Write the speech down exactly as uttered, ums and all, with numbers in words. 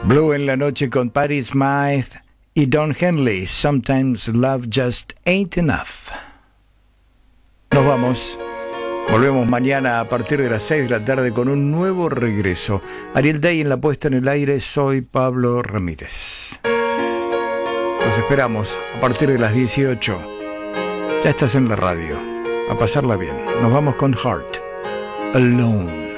Blue en la noche con Patti Smyth y Don Henley. Sometimes love just ain't enough. Nos vamos. Volvemos mañana a partir de las seis de la tarde con un nuevo regreso. Ariel Day en la puesta en el aire. Soy Pablo Ramírez. Los esperamos a partir de las dieciocho. Ya estás en la radio. A pasarla bien. Nos vamos con Heart. Alone.